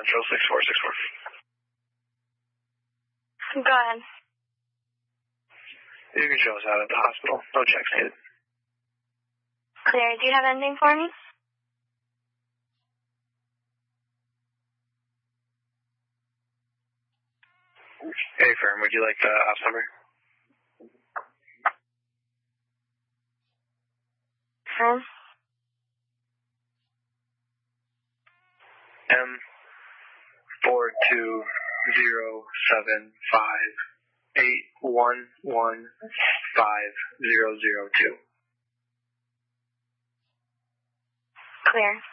Central 6464. Go ahead. You can show us out at the hospital. No checks needed. Clear. Do you have anything for me? Hey, firm, would you like the house number? Firm? M4207581150002. Clear.